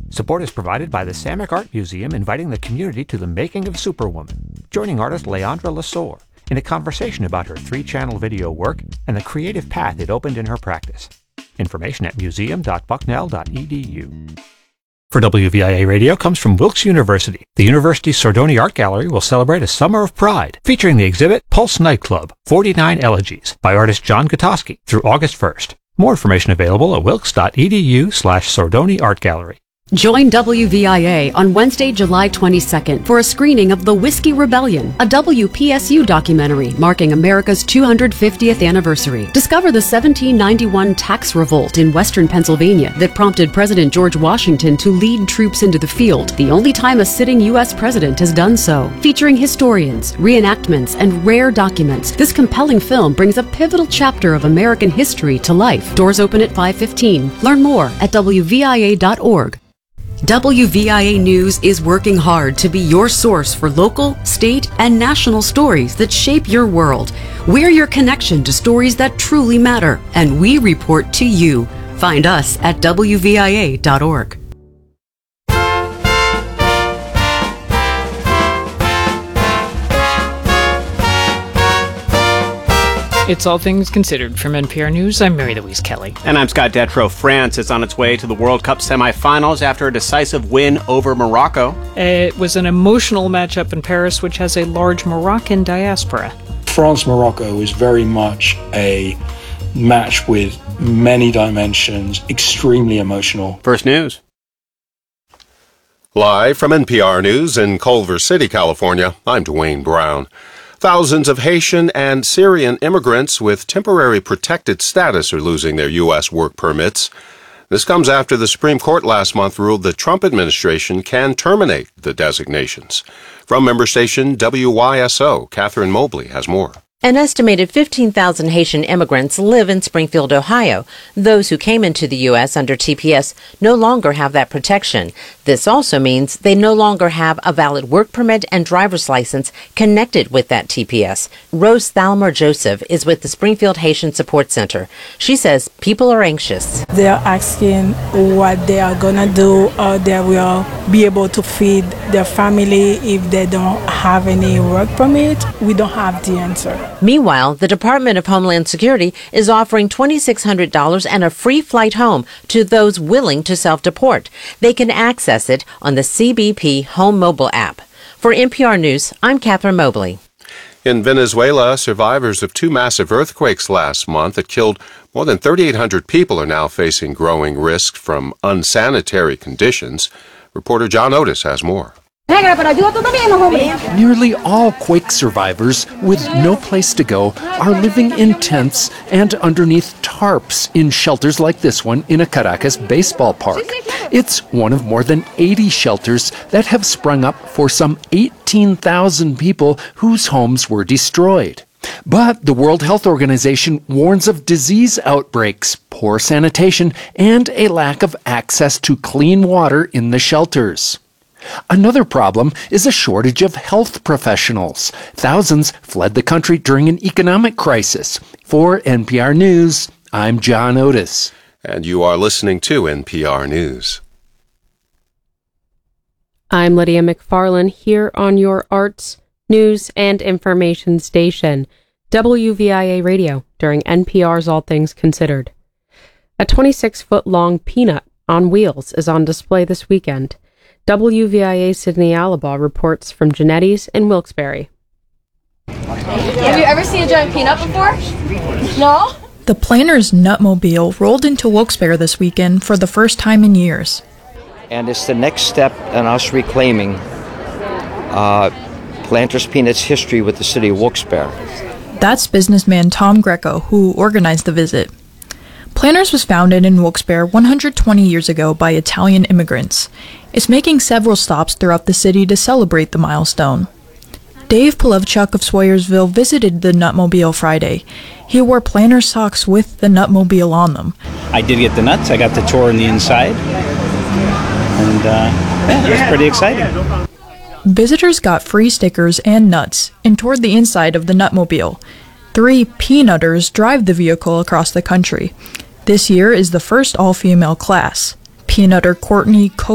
Support is provided by the Samick Art Museum, inviting the community to the making of Superwoman, joining artist Leandra Lasore in a conversation about her 3-channel video work and the creative path it opened in her practice. Information at museum.bucknell.edu. For WVIA Radio comes from Wilkes University. The university's Sordoni Art Gallery will celebrate a Summer of Pride, featuring the exhibit Pulse Nightclub, 49 Elegies, by artist John Gutowski, through August 1st. More information available at wilkes.edu/Sordoni Art Gallery. Join WVIA on Wednesday, July 22nd for a screening of The Whiskey Rebellion, a WPSU documentary marking America's 250th anniversary. Discover the 1791 tax revolt in western Pennsylvania that prompted President George Washington to lead troops into the field, the only time a sitting U.S. president has done so. Featuring historians, reenactments, and rare documents, this compelling film brings a pivotal chapter of American history to life. Doors open at 5:15. Learn more at WVIA.org. WVIA News is working hard to be your source for local, state, and national stories that shape your world. We're your connection to stories that truly matter, and we report to you. Find us at WVIA.org. It's All Things Considered from NPR News. I'm Mary Louise Kelly. And I'm Scott Detrow. France is on its way to the World Cup semifinals after a decisive win over Morocco. It was an emotional matchup in Paris, which has a large Moroccan diaspora. France-Morocco is very much a match with many dimensions, extremely emotional. First News. Live from NPR News in Culver City, California, I'm Dwayne Brown. Thousands of Haitian and Syrian immigrants with temporary protected status are losing their U.S. work permits. This comes after the Supreme Court last month ruled the Trump administration can terminate the designations. From member station WYSO, Catherine Mobley has more. An estimated 15,000 Haitian immigrants live in Springfield, Ohio. Those who came into the U.S. under TPS no longer have that protection. This also means they no longer have a valid work permit and driver's license connected with that TPS. Rose Thalmer Joseph is with the Springfield Haitian Support Center. She says people are anxious. They're asking what they are going to do, or they will be able to feed their family if they don't have any work permit. We don't have the answer. Meanwhile, the Department of Homeland Security is offering $2,600 and a free flight home to those willing to self-deport. They can access it on the CBP Home Mobile app. For NPR News, I'm Catherine Mobley. In Venezuela, survivors of 2 massive earthquakes last month that killed more than 3,800 people are now facing growing risks from unsanitary conditions. Reporter John Otis has more. Nearly all quake survivors with no place to go are living in tents and underneath tarps in shelters like this one in a Caracas baseball park. It's one of more than 80 shelters that have sprung up for some 18,000 people whose homes were destroyed. But the World Health Organization warns of disease outbreaks, poor sanitation, and a lack of access to clean water in the shelters. Another problem is a shortage of health professionals. Thousands fled the country during an economic crisis. For NPR News, I'm John Otis. And you are listening to NPR News. I'm Lydia McFarlane here on your arts, news, and information station, WVIA Radio, during NPR's All Things Considered. A 26-foot-long peanut on wheels is on display this weekend. WVIA Sydney Alabaugh reports from Genetti's in Wilkes-Barre. Have you ever seen a giant peanut before? No? The Planters Nutmobile rolled into Wilkes-Barre this weekend for the first time in years. And it's the next step in us reclaiming Planters Peanuts history with the city of Wilkes-Barre. That's businessman Tom Greco, who organized the visit. Planters was founded in Wilkes-Barre 120 years ago by Italian immigrants. It's making several stops throughout the city to celebrate the milestone. Dave Polevchuk of Swoyersville visited the Nutmobile Friday. He wore Planters socks with the Nutmobile on them. I did get the nuts. I got the tour on the inside. And it was pretty exciting. Visitors got free stickers and nuts and toured the inside of the Nutmobile. 3 peanutters drive the vehicle across the country. This year is the first all-female class. Peanutter Courtney